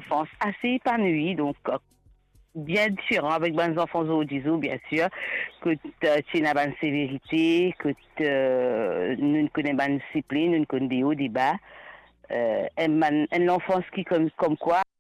enfance assez épanouie, donc bien différent avec les enfants aujourd'hui, bien sûr, que tu as une sévérité, que nous ne connaissons pas une discipline, nous ne connaissons des hauts, des bas. Une enfance qui, comme quoi,